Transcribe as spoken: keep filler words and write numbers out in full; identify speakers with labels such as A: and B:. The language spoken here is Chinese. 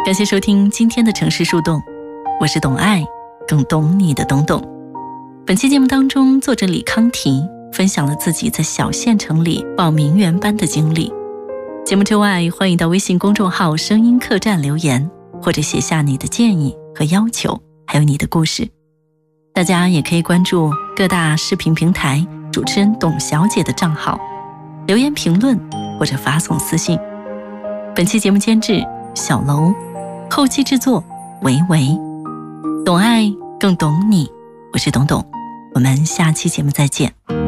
A: 感谢收听今天的城市树洞，我是懂爱更懂你的懂懂。本期节目当中，作者李康提分享了自己在小县城里报名媛班的经历。节目之外，欢迎到微信公众号声音客栈留言，或者写下你的建议和要求，还有你的故事。大家也可以关注各大视频平台主持人董小姐的账号，留言评论或者发送私信。本期节目监制小楼，后期制作维维。懂爱更懂你，我是董董，我们下期节目再见。